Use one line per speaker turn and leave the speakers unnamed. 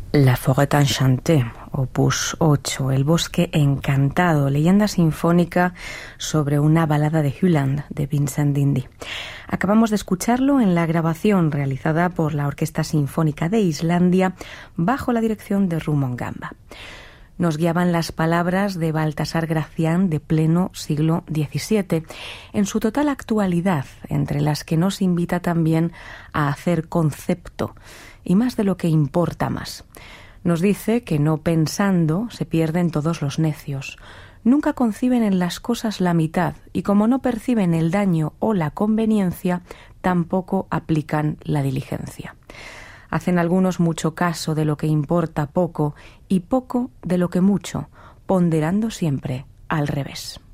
La Forêt Enchantée, opus 8, El bosque encantado, leyenda sinfónica sobre una balada de Hyland de Vincent d'Indy. Acabamos de escucharlo en la grabación realizada por la Orquesta Sinfónica de Islandia bajo la dirección de Rumon Gamba. Nos guiaban las palabras de Baltasar Gracián de pleno siglo XVII, en su total actualidad, entre las que nos invita también a hacer concepto, y más de lo que importa más. Nos dice que no pensando se pierden todos los necios. Nunca conciben en las cosas la mitad, y como no perciben el daño o la conveniencia, tampoco aplican la diligencia. Hacen algunos mucho caso de lo que importa poco y poco de lo que mucho, ponderando siempre al revés.